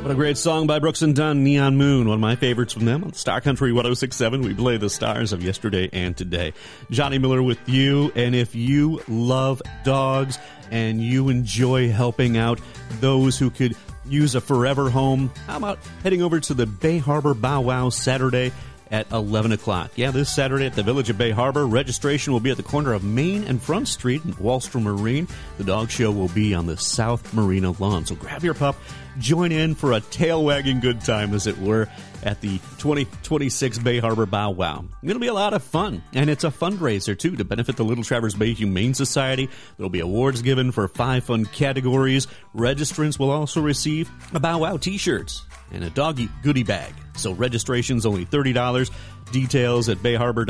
What a great song by Brooks and Dunn, Neon Moon, one of my favorites from them on Star Country 106.7. We play the stars of yesterday and today. Johnny Miller with you, and if you love dogs and you enjoy helping out those who could use a forever home, how about heading over to the Bay Harbor Bow Wow Saturday at 11 o'clock. Yeah, this Saturday at the Village of Bay Harbor. Registration will be at the corner of Main and Front Street in Wallstrom Marine. The dog show will be on the South Marina lawn. So grab your pup, join in for a tail-wagging good time, as it were, at the 2026 Bay Harbor Bow Wow. It's going to be a lot of fun, and it's a fundraiser, too, to benefit the Little Traverse Bay Humane Society. There will be awards given for 5 fun categories. Registrants will also receive a Bow Wow t-shirts and a doggy goodie bag. So registration's only $30. Details at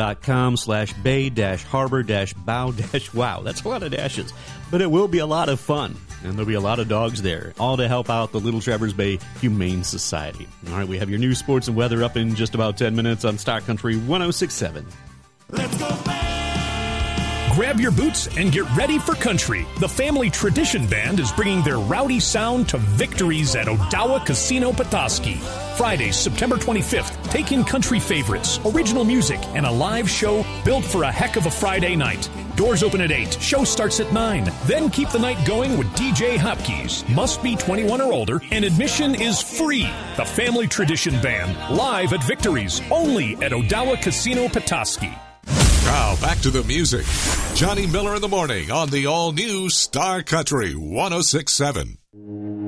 bayharbor.com/bay-harbor-bow-wow. That's a lot of dashes, but it will be a lot of fun, and there'll be a lot of dogs there, all to help out the Little Traverse Bay Humane Society. All right, we have your news, sports, and weather up in just about 10 minutes on Star Country 106.7. Let's go back! Grab your boots and get ready for country. The Family Tradition Band is bringing their rowdy sound to victories at Odawa Casino Petoskey. Friday, September 25th, take in country favorites, original music, and a live show built for a heck of a Friday night. Doors open at 8. Show starts at 9. Then keep the night going with DJ Hopkins. Must be 21 or older, and admission is free. The Family Tradition Band, live at Victories, only at Odawa Casino Petoskey. Now, back to the music. Johnny Miller in the morning on the all-new Star Country 106.7.